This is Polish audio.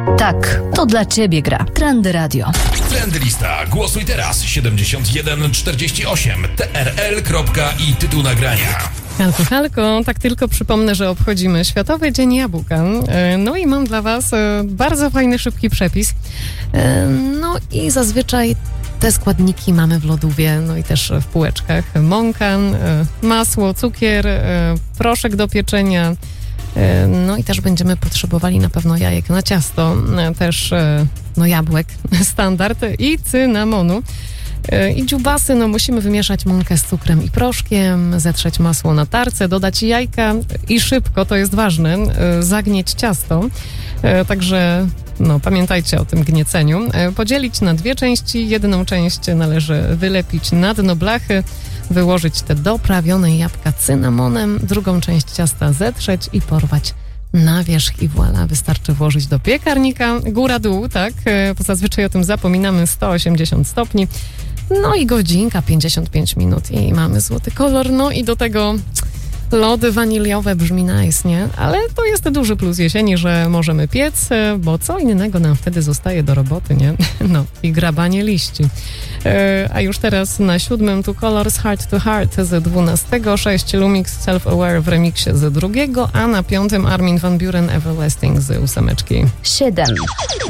Tak, to dla Ciebie gra Trendy Radio. Trendy Lista. Głosuj teraz 7148 TRL. I tytuł nagrania. Halko, tak tylko przypomnę, że obchodzimy Światowy Dzień Jabłka. No i mam dla Was bardzo fajny, szybki przepis. No i zazwyczaj te składniki mamy w lodówie, no i też w półeczkach. Mąka, masło, cukier, proszek do pieczenia. No i też będziemy potrzebowali na pewno jajek na ciasto, też jabłek, standard i cynamonu. I dziubasy, musimy wymieszać mąkę z cukrem i proszkiem, zetrzeć masło na tarce, dodać jajka i szybko, to jest ważne, zagnieć ciasto. Także pamiętajcie o tym gnieceniu. Podzielić na dwie części. Jedną część należy wylepić na dno blachy, wyłożyć te doprawione jabłka cynamonem, drugą część ciasta zetrzeć i porwać na wierzch i voilà, wystarczy włożyć do piekarnika, góra-dół, tak, bo zazwyczaj o tym zapominamy, 180 stopni, no i godzinka, 55 minut i mamy złoty kolor, no i do tego lody waniliowe, brzmi nice, nie? Ale to jest duży plus jesieni, że możemy piec, bo co innego nam wtedy zostaje do roboty, nie? No i grabanie liści. A już teraz na 7 Two Colors Heart to Heart z 12, 6 Lumix Self-Aware w remiksie z 2, a na 5 Armin van Buuren Everlasting z 8. 7.